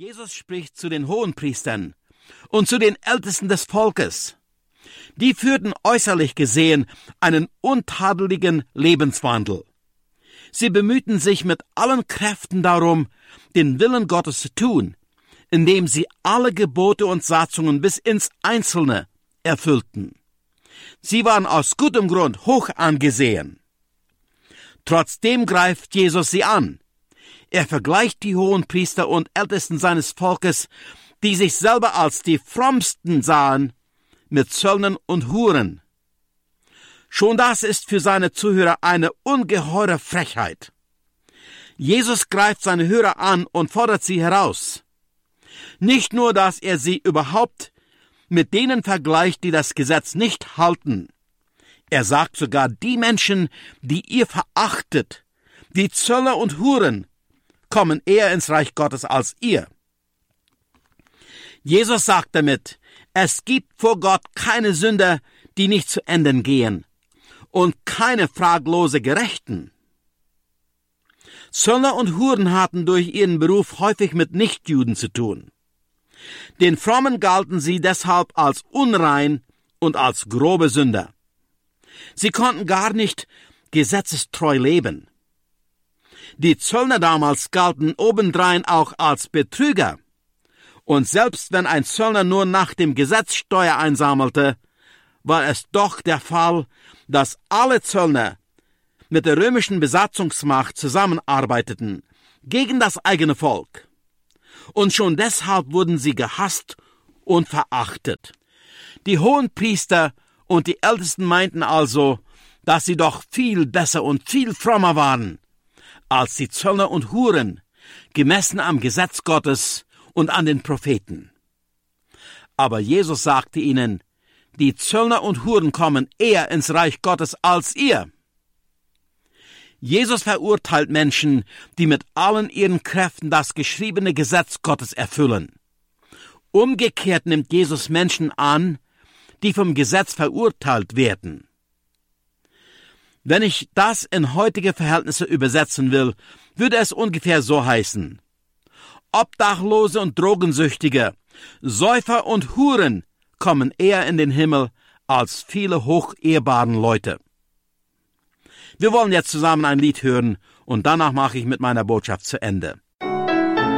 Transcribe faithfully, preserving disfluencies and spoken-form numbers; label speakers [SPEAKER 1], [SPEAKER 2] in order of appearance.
[SPEAKER 1] Jesus spricht zu den Hohenpriestern und zu den Ältesten des Volkes. Die führten äußerlich gesehen einen untadeligen Lebenswandel. Sie bemühten sich mit allen Kräften darum, den Willen Gottes zu tun, indem sie alle Gebote und Satzungen bis ins Einzelne erfüllten. Sie waren aus gutem Grund hoch angesehen. Trotzdem greift Jesus sie an. Er vergleicht die Hohenpriester und Ältesten seines Volkes, die sich selber als die Frommsten sahen, mit Zöllnern und Huren. Schon das ist für seine Zuhörer eine ungeheure Frechheit. Jesus greift seine Hörer an und fordert sie heraus. Nicht nur, dass er sie überhaupt mit denen vergleicht, die das Gesetz nicht halten. Er sagt sogar, die Menschen, die ihr verachtet, die Zöllner und Huren, kommen eher ins Reich Gottes als ihr. Jesus sagt damit, es gibt vor Gott keine Sünder, die nicht zu Enden gehen, und keine fraglose Gerechten. Zöllner und Huren hatten durch ihren Beruf häufig mit Nichtjuden zu tun. Den Frommen galten sie deshalb als unrein und als grobe Sünder. Sie konnten gar nicht gesetzestreu leben. Die Zöllner damals galten obendrein auch als Betrüger. Und selbst wenn ein Zöllner nur nach dem Gesetz Steuer einsammelte, war es doch der Fall, dass alle Zöllner mit der römischen Besatzungsmacht zusammenarbeiteten gegen das eigene Volk. Und schon deshalb wurden sie gehasst und verachtet. Die Hohenpriester und die Ältesten meinten also, dass sie doch viel besser und viel frommer waren als die Zöllner und Huren, gemessen am Gesetz Gottes und an den Propheten. Aber Jesus sagte ihnen, die Zöllner und Huren kommen eher ins Reich Gottes als ihr. Jesus verurteilt Menschen, die mit allen ihren Kräften das geschriebene Gesetz Gottes erfüllen. Umgekehrt nimmt Jesus Menschen an, die vom Gesetz verurteilt werden. Wenn ich das in heutige Verhältnisse übersetzen will, würde es ungefähr so heißen: Obdachlose und Drogensüchtige, Säufer und Huren kommen eher in den Himmel als viele hochehrbaren Leute. Wir wollen jetzt zusammen ein Lied hören und danach mache ich mit meiner Botschaft zu Ende.